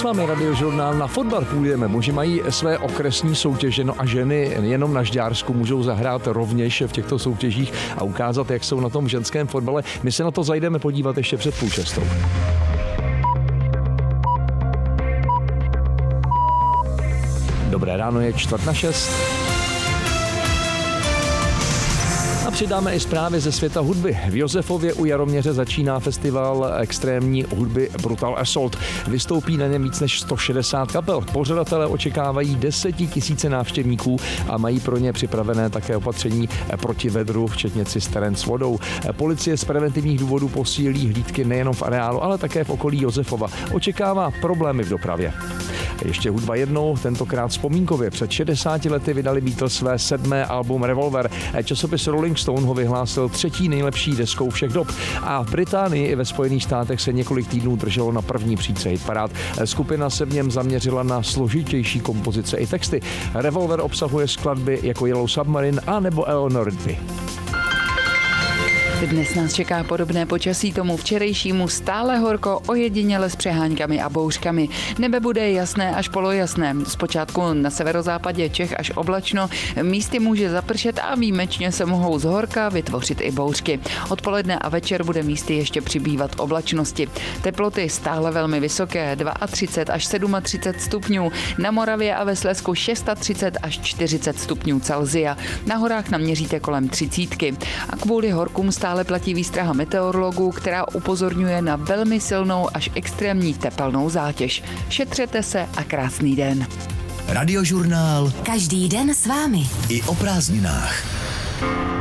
s vámi Radiožurnál. Na fotbal půjdeme. Muži mají své okresní soutěže, no a ženy jenom na Žďársku můžou zahrát rovněž v těchto soutěžích a ukázat, jak jsou na tom v ženském fotbale. My se na to zajdeme podívat ještě před 5:30. Dobré ráno, je 5:45. A přidáme i zprávy ze světa hudby. V Josefově u Jaroměře začíná festival extrémní hudby Brutal Assault. Vystoupí na něm víc než 160 kapel. Pořadatelé očekávají 10 000 návštěvníků a mají pro ně připravené také opatření proti vedru, včetně cisteren s vodou. Policie z preventivních důvodů posílí hlídky nejenom v areálu, ale také v okolí Josefova. Očekává problémy v dopravě. Ještě hudba jednou, tentokrát vzpomínkově. Před 60 lety vydali Beatles své 7. album Revolver. Časopis Rolling Stone ho vyhlásil 3. nejlepší deskou všech dob. A v Británii i ve Spojených státech se několik týdnů drželo na první příčce hitparád. Skupina se v něm zaměřila na složitější kompozice i texty. Revolver obsahuje skladby jako Yellow Submarine a nebo Eleanor Rigby. Dnes nás čeká podobné počasí tomu včerejšímu, stále horko, ojediněle s přeháňkami a bouřkami. Nebe bude jasné až polojasné. Zpočátku na severozápadě Čech až oblačno, místy může zapršet a výjimečně se mohou z horka vytvořit i bouřky. Odpoledne a večer bude místy ještě přibývat oblačnosti. Teploty stále velmi vysoké, 32 až 37 stupňů, na Moravě a ve Slezsku 36 až 40 stupňů Celsia. Na horách naměříte kolem 30. A kvůli horkům stále platí výstraha meteorologů, která upozorňuje na velmi silnou až extrémní tepelnou zátěž. Šetřete se a krásný den. Radiožurnál. Každý den s vámi. I o prázdninách.